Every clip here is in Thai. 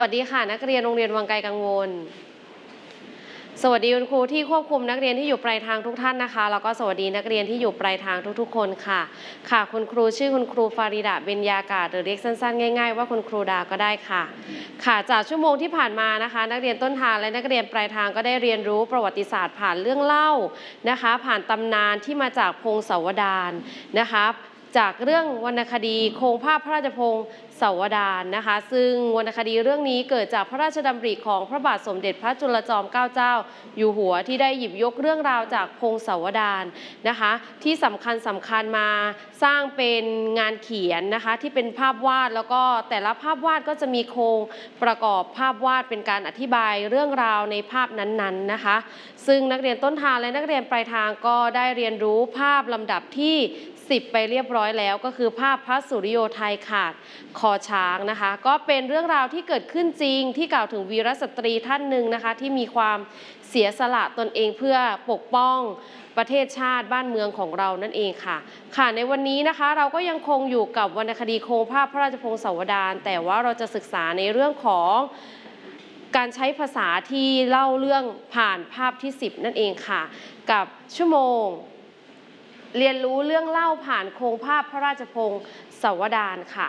สวัสดีค่ะนักเรียนโรงเรียนวังไกลกังวลสวัสดีคุณครูที่ควบคุมนักเรียนที่อยู่ปลายทางทุกท่านนะคะแล้วก็สวัสดีนักเรียนที่อยู่ปลายทางทุกๆคนค่ะคุณครูชื่อคุณครูฟาริดาเบญญากาศหรือเรียกสั้นๆง่ายๆว่าคุณครูดาก็ได้ค่ะจากชั่วโมงที่ผ่านมานะคะนักเรียนต้นทางและนักเรียนปลายทางก็ได้เรียนรู้ประวัติศาสตร์ผ่านเรื่องเล่านะคะผ่านตำนานที่มาจากพงศาวดารนะคะจากเรื่องวรรณคดีโครงภาพพระราชพงศาวดารนะคะซึ่งวรรณคดีเรื่องนี้เกิดจากพระราชดำริของพระบาทสมเด็จพระจุลจอมเกล้าเจ้าอยู่หัวที่ได้หยิบยกเรื่องราวจากพงศาวดารนะคะที่สำคัญมาสร้างเป็นงานเขียนนะคะที่เป็นภาพวาดแล้วก็แต่ละภาพวาดก็จะมีโครงประกอบภาพวาดเป็นการอธิบายเรื่องราวในภาพนั้นๆนะคะซึ่งนักเรียนต้นทางและนักเรียนปลายทางก็ได้เรียนรู้ภาพลำดับที่10ไปเรียบร้อยแล้วก็คือภาพพระสุริโยไทยขาดคอช้างนะคะก็เป็นเรื่องราวที่เกิดขึ้นจริงที่กล่าวถึงวีรสตรีท่านหนึ่งนะคะที่มีความเสียสละตนเองเพื่อปกป้องประเทศชาติบ้านเมืองของเรานั่นเองค่ะในวันนี้นะคะเราก็ยังคงอยู่กับวรรณคดีโครงภาพพระราชพงศาวดารแต่ว่าเราจะศึกษาในเรื่องของการใช้ภาษาที่เล่าเรื่องผ่านภาพที่10นั่นเองค่ะกับชั่วโมงเรียนรู้เรื่องเล่าผ่านโครงภาพพระราชพงศาวดารค่ะ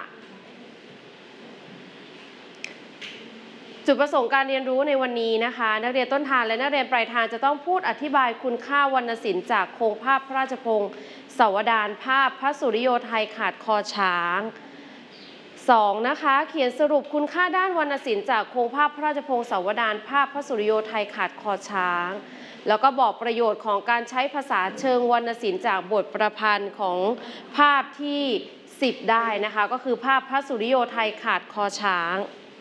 จุดประสงค์การเรียนรู้ในวันนี้นะคะนักเรียนต้นทางและนักเรียนปลายทางจะต้องพูดอธิบายคุณค่าวรรณศิลป์จากโครงภาพพระราชพงศาวดารภาพพระสุริโยไทยขาดคอช้าง2นะคะเขียนสรุปคุณค่าด้านวรรณศิลป์จากโครงภาพพระราชพงศาวดารภาพพระสุริโยไทยขาดคอช้างแล้วก็บอกประโยชน์ของการใช้ภาษาเชิงวรรณศิลป์จากบทประพันธ์ของภาพที่10ได้นะคะก็คือภาพพระสุริโยไทยขาดคอช้าง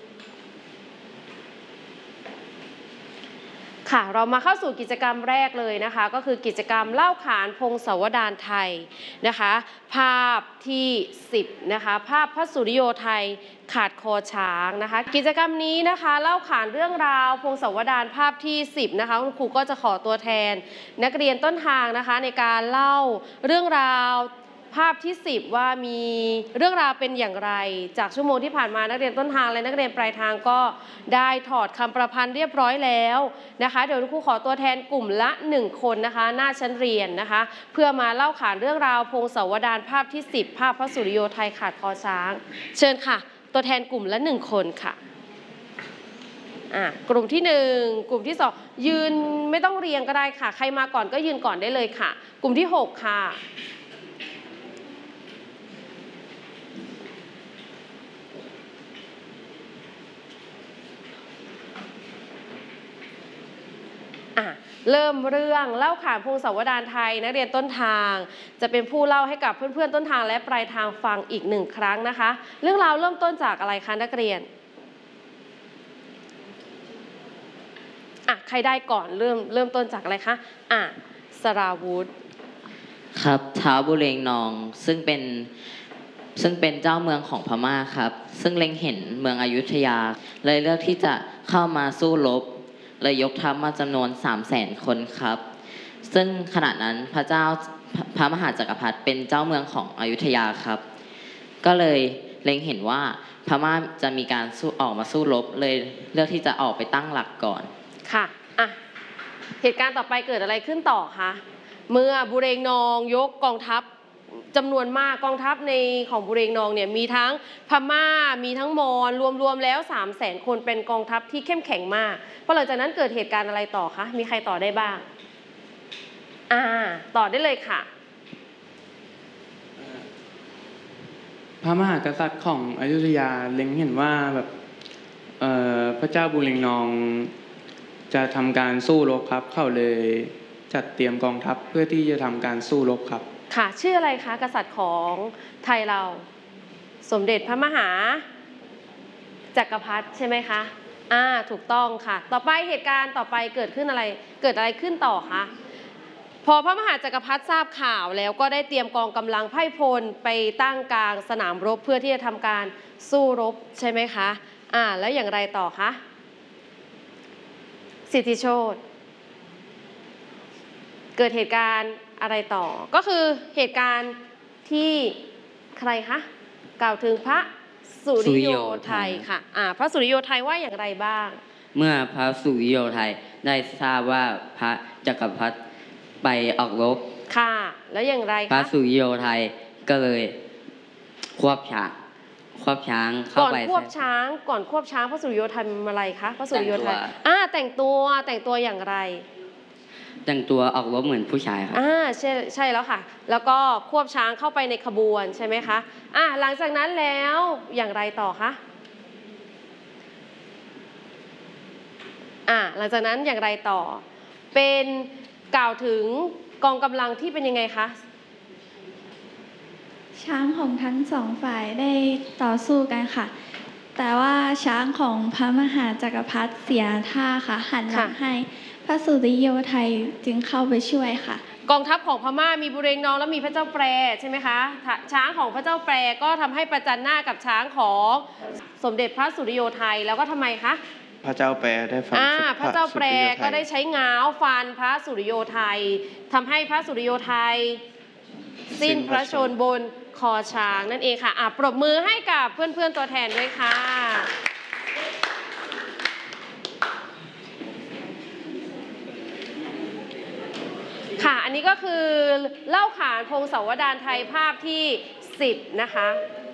เรามาเข้าสู่กิจกรรมแรกเลยนะคะก็คือกิจกรรมเล่าขานพงศาวดารไทยนะคะภาพที่10นะคะภาพพระสุริโยไทยขาดคอช้างนะคะกิจกรรมนี้นะคะเล่าขานเรื่องราวพงศาวดารภาพที่10นะคะคุณครูก็จะขอตัวแทนนักเรียนต้นทางนะคะในการเล่าเรื่องราวภาพที่10ว่ามีเรื่องราวเป็นอย่างไรจากชั่วโมงที่ผ่านมานักเรียนต้นทางและนักเรียนปลายทางก็ได้ถอดคำประพันธ์เรียบร้อยแล้วนะคะเดี๋ยวครูขอตัวแทนกลุ่มละ1คนนะคะหน้าชั้นเรียนนะคะเพื่อมาเล่าขานเรื่องราวพงศาวดารภาพที่10ภาพพระสุริโยไทยขาดคอช้างเชิญค่ะตัวแทนกลุ่มละ1คนค่ะกลุ่มที่1กลุ่มที่2ยืนไม่ต้องเรียงก็ได้ค่ะใครมาก่อนก็ยืนก่อนได้เลยค่ะกลุ่มที่6ค่ะเริ่มเรื่องเล่าขานพงศาวดารไทยนักเรียนต้นทางจะเป็นผู้เล่าให้กับเพื่อนๆต้นทางและปลายทางฟังอีก1ครั้งนะคะเรื่องราวเริ่มต้นจากอะไรคะนักเรียนใครได้ก่อนเริ่มต้นจากอะไรคะสราวุธครับท้าวบุเรงนองซึ่งเป็นเจ้าเมืองของพม่าครับซึ่งเล็งเห็นเมืองอยุธยาเลยเลือกที่จะเข้ามาสู้รบเลยยกทัพมาจำนวน 300,000 คนครับซึ่งขณะนั้นพระมหาจักรพรรดิเป็นเจ้าเมืองของอยุธยาครับก็เลยเล็งเห็นว่าพม่าจะมีการออกมาสู้รบเลยเลือกที่จะออกไปตั้งหลักก่อนค่ะเหตุการณ์ต่อไปเกิดอะไรขึ้นต่อคะเมื่อบุเรงนองยกกองทัพจำนวนมากกองทัพในของบุเรงนองเนี่ยมีทั้งพม่ามีทั้งมอญรวมแล้ว300,000 คนเป็นกองทัพที่เข้มแข็งมากพอหลังจากนั้นเกิดเหตุการณ์อะไรต่อคะมีใครต่อได้บ้างต่อได้เลยค่ะพระมหากษัตริย์ของอยุธยาเล็งเห็นว่าแบบพระเจ้าบุเรงนองจะทำการสู้รบครับเขาเลยจัดเตรียมกองทัพเพื่อที่จะทำการสู้รบครับค่ะชื่ออะไรคะกษัตริย์ของไทยเราสมเด็จพระมหาจักรพรรดิใช่ไหมคะถูกต้องค่ะต่อไปเหตุการณ์ต่อไปเกิดอะไรขึ้นต่อคะพอพระมหาจักรพรรดิทราบข่าวแล้วก็ได้เตรียมกองกำลังไพร่พลไปตั้งกลางสนามรบเพื่อที่จะทำการสู้รบใช่ไหมคะแล้วอย่างไรต่อคะสิทธิโชติเกิดเหตุการณ์อะไรต่อก็คือเหตุการณ์ที่ใครคะกล่าวถึงพระสุริโยไทยค่ะพระสุริโยไทยว่าอย่างไรบ้างเมื่อพระสุริโยไทยได้ทราบว่าพระจักรพรรดิไปออกรบค่ะแล้วอย่างไรคะพระสุริโยไทยก็เลยควบช้างเข้าไปก่อนควบช้างพระสุริโยไทยทำอะไรคะพระสุริโยไทยแต่งตัวอย่างไรแต่งตัวออกรบเหมือนผู้ชายครับใช่แล้วค่ะแล้วก็ควบช้างเข้าไปในขบวนใช่ไหมคะหลังจากนั้นแล้วอย่างไรต่อคะหลังจากนั้นอย่างไรต่อเป็นกล่าวถึงกองกำลังที่เป็นยังไงคะช้างของทั้งสองฝ่ายได้ต่อสู้กันค่ะแต่ว่าช้างของพระมหาจักรพรรดิเสียท่าค่ะหันหลังให้พระสุริโยไทยจึงเข้าไปช่วยค่ะกองทัพของพม่ามีบุเรงนองและมีพระเจ้าแปรใช่ไหมคะช้างของพระเจ้าแปรก็ทำให้ประจันหน้ากับช้างของสมเด็จพระสุริโยไทยแล้วก็ทำไมคะพระเจ้าแปรได้ฟันพระเจ้าแปรก็ได้ใช้ง้าวฟันพระสุริโยไทยทำให้พระสุริโยไทยสิ้นพระชนบนคอช้างนั่นเองค่ะปรบมือให้กับเพื่อนๆตัวแทนด้วยค่ะค่ะอันนี้ก็คือเล่าขานพงศาวดารไทยภาพที่10นะคะ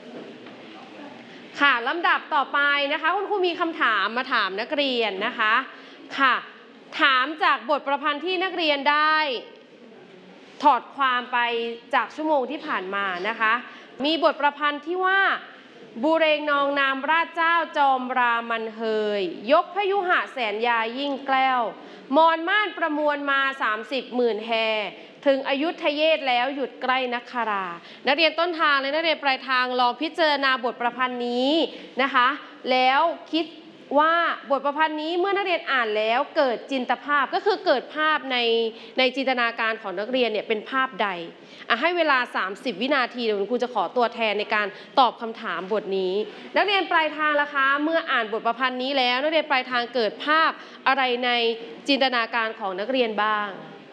ค่ะลำดับต่อไปนะคะคุณครูมีคำถามมาถามนักเรียนนะคะค่ะถามจากบทประพันธ์ที่นักเรียนได้ถอดความไปจากชั่วโมงที่ผ่านมานะคะมีบทประพันธ์ที่ว่าบุเรงนองนามราชเจ้าจอมรามันเฮยยกพยุหะแสนยายิ่งแกล้วมอนม่านประมวลมา30,000แฮถึงอยุธเยศแล้วหยุดใกล้นักคารานักเรียนต้นทางและนักเรียนปลายทางลองพิจารณาบทประพันธ์นี้นะคะแล้วคิดว่าบทประพันธ์นี้เมื่อนักเรียนอ่านแล้วเกิดจินตภาพก็คือเกิดภาพในจินตนาการของนักเรียนเนี่ยเป็นภาพใดให้เวลา30วินาทีเดี๋ยวคุณครูจะขอตัวแทนในการตอบคำถามบทนี้นักเรียนปลายทางล่ะคะเมื่ออ่านบทประพันธ์นี้แล้วนักเรียนปลายทางเกิดภาพอะไรในจินตนาการของนักเรียนบ้าง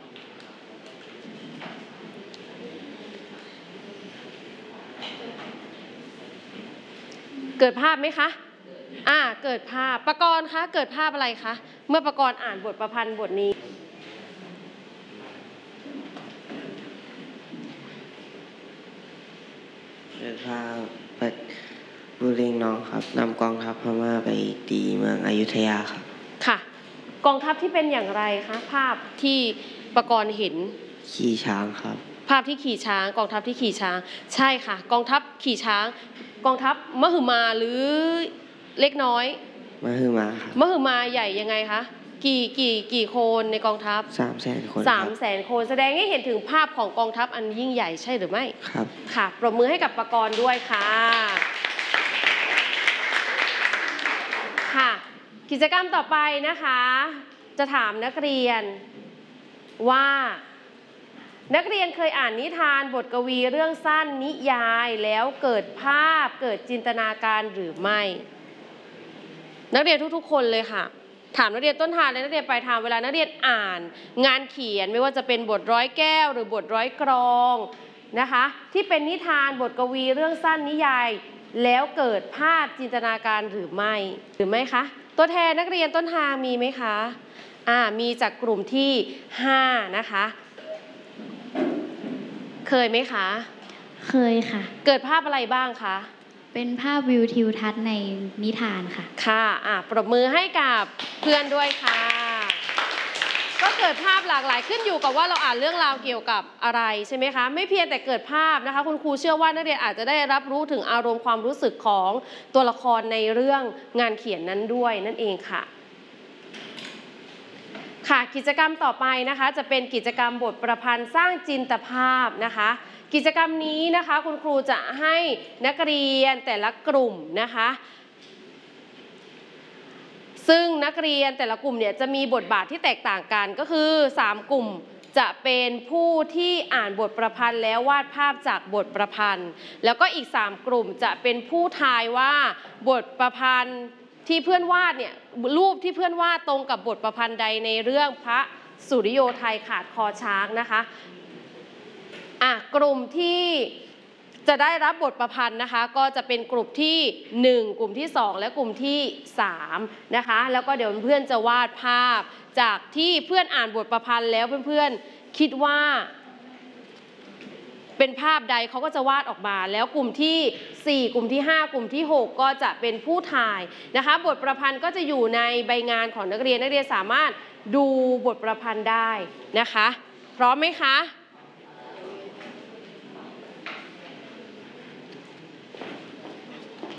เกิดภาพไหมคะเกิดภาพประกรณ์คะเกิดภาพอะไรคะเมื่อประกรณ์อ่านบทประพันธ์บทนี้เกิดภาพบุเรงนองครับนำกองทัพพม่าไปตีเมืองอยุธยาครับค่ะกองทัพที่เป็นอย่างไรคะภาพที่ประกรณ์เห็นขี่ช้างครับภาพที่ขี่ช้างกองทัพที่ขี่ช้างใช่ค่ะกองทัพขี่ช้างกองทัพมหึมาหรือเล็กน้อยมหึมาครับมหึมาใหญ่ยังไงคะกี่คนในกองทัพ 300,000 คน 300,000 คนแสดงให้เห็นถึงภาพของกองทัพอันยิ่งใหญ่ใช่หรือไม่ครับค่ะปรบมือให้กับประกรณ์ด้วยค่ะค่ะกิจกรรมต่อไปนะคะจะถามนักเรียนว่านักเรียนเคยอ่านนิทานบทกวีเรื่องสั้นนิยายแล้วเกิดภาพเกิดจินตนาการหรือไม่นักเรียนทุกๆคนเลยค่ะถามนักเรียนต้นทางและนักเรียนปลายทางเวลานักเรียนอ่านงานเขียนไม่ว่าจะเป็นบทร้อยแก้วหรือบทร้อยกรองนะคะที่เป็นนิทานบทกวีเรื่องสั้นนิยายแล้วเกิดภาพจินตนาการหรือไม่คะตัวแทนนักเรียนต้นทางมีไหมคะมีจากกลุ่มที่5นะคะเคยไหมคะเคยค่ะเกิดภาพอะไรบ้างคะเป็นภาพวิวทิวทัศน์ในนิทานค่ะค่ะปรบมือให้กับเพื่อนด้วยค่ะก็เกิดภาพหลากหลายขึ้นอยู่กับว่าเราอ่านเรื่องราวเกี่ยวกับอะไรใช่ไหมคะไม่เพียงแต่เกิดภาพนะคะคุณครูเชื่อว่านักเรียนอาจจะได้รับรู้ถึงอารมณ์ความรู้สึกของตัวละครในเรื่องงานเขียนนั้นด้วยนั่นเองค่ะค่ะกิจกรรมต่อไปนะคะจะเป็นกิจกรรมบทประพันธ์สร้างจินตภาพนะคะกิจกรรมนี้นะคะคุณครูจะให้นักเรียนแต่ละกลุ่มนะคะซึ่งนักเรียนแต่ละกลุ่มเนี่ยจะมีบทบาทที่แตกต่างกันก็คือ3กลุ่มจะเป็นผู้ที่อ่านบทประพันธ์แล้ววาดภาพจากบทประพันธ์แล้วก็อีก3กลุ่มจะเป็นผู้ทายว่าบทประพันธ์ที่เพื่อนวาดเนี่ยรูปที่เพื่อนวาดตรงกับบทประพันธ์ใดในเรื่องพระสุริโยไทยขาดคอช้างนะคะกลุ่มที่จะได้รับบทประพันธ์นะคะก็จะเป็นกลุ่มที่1กลุ่มที่2และกลุ่มที่3นะคะแล้วก็เดี๋ยวเพื่อนจะวาดภาพจากที่เพื่อนอ่านบทประพันธ์แล้วเพื่อนๆคิดว่าเป็นภาพใดเขาก็จะวาดออกมาแล้วกลุ่มที่4กลุ่มที่5กลุ่มที่6ก็จะเป็นผู้ถ่ายนะคะบทประพันธ์ก็จะอยู่ในใบงานของนักเรียนสามารถดูบทประพันธ์ได้นะคะพร้อมไหมคะ